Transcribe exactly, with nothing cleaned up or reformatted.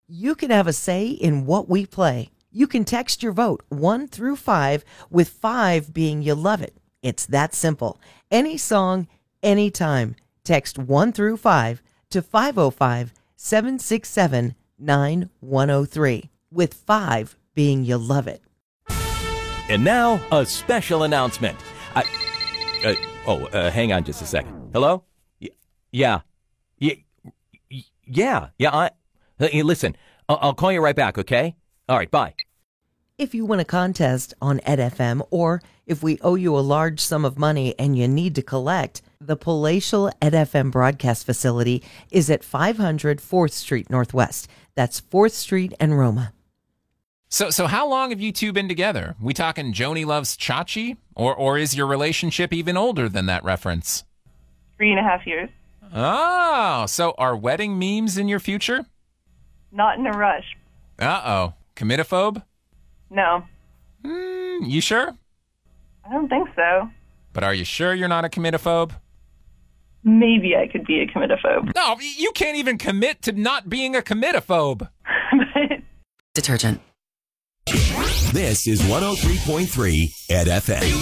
You can have a say in what we play. You can text your vote one through five, with five being you love it. It's that simple. Any song, anytime. Text one through five to five oh five, seven six seven, nine one oh three, with five being you love it. And now, a special announcement. I, uh, oh, uh, hang on just a second. Hello? Y- yeah. Y- y- yeah. Yeah. I, hey, listen, I'll, I'll call you right back, okay? All right, bye. If you win a contest on Ed F M, or if we owe you a large sum of money and you need to collect, the Palatial Ed F M broadcast facility is at five hundred fourth Street Northwest. That's fourth Street and Roma. So so how long have you two been together? We talking Joni loves Chachi? Or, or is your relationship even older than that reference? Three and a half years. Oh, so are wedding memes in your future? Not in a rush. Uh-oh. Committophobe? No. Mm, you sure? I don't think so. But are you sure you're not a committophobe? Maybe I could be a committophobe. No, you can't even commit to not being a committophobe. Detergent. This is one oh three point three at F M.